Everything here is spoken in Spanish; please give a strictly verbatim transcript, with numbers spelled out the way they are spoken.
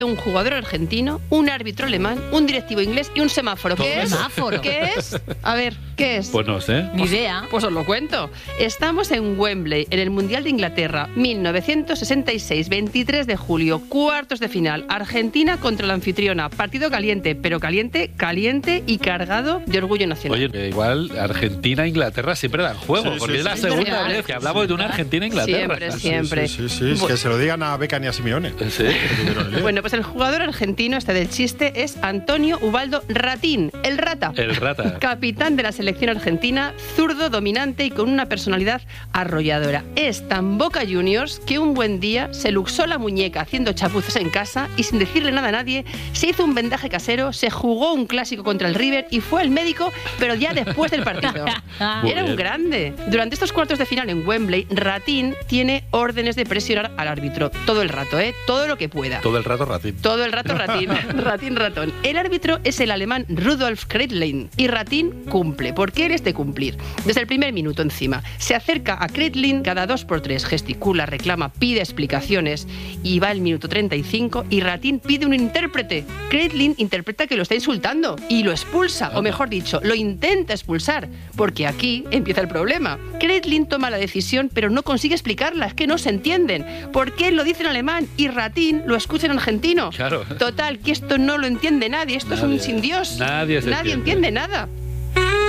un jugador argentino, un árbitro alemán, un directivo inglés y un semáforo. ¿Qué es? ¿Semáforo? ¿Qué es? A ver, ¿qué es? Pues no sé. Ni idea. Pues os lo cuento. Estamos en Wembley, en el Mundial de Inglaterra, mil novecientos sesenta y seis, veintitrés de julio, cuartos de final, Argentina contra la anfitriona. Partido caliente, pero caliente, caliente y cargado de orgullo nacional. Oye, igual Argentina e Inglaterra siempre dan juego, Sí, porque sí, es la sí. segunda Es verdad. vez que hablamos de una Argentina e Inglaterra. Siempre, siempre. Sí, sí, sí, sí. Es que se lo digan a Beckham y a Simeone. Sí. Bueno, pues el jugador argentino, este del chiste, es Antonio Ubaldo Ratín, el Rata. El Rata. Capitán de la selección argentina, zurdo, dominante y con una personalidad arrolladora. Es tan Boca Juniors que un buen día se luxó la muñeca haciendo chapuzas en casa y sin decirle nada a nadie, se hizo un vendaje casero, se jugó un clásico contra el River y fue al médico, pero ya después del partido. Muy Era un bien. grande. Durante estos cuartos de final en Wembley, Ratín tiene órdenes de presionar al árbitro todo el rato, ¿eh? Todo lo que pueda. Todo el rato Ratín. Todo el rato Ratín, Ratín ratón. El árbitro es el alemán Rudolf Kreitlein y Ratín cumple, porque él es de cumplir. Desde el primer minuto encima. Se acerca a Kreitlein cada dos por tres, gesticula, reclama, pide explicaciones y va el minuto treinta y cinco y Ratín pide un intérprete. Kreitlein interpreta que lo está insultando y lo expulsa, o mejor dicho, lo intenta expulsar, porque aquí empieza el problema. Kreitlein toma la decisión pero no consigue explicarla, es que no se entienden. ¿Por qué lo dice en alemán y Ratín lo escucha en argentino? Claro. Total, que esto no lo entiende nadie, esto es un Nadie. sin Dios. Nadie se Nadie entiende. entiende nada.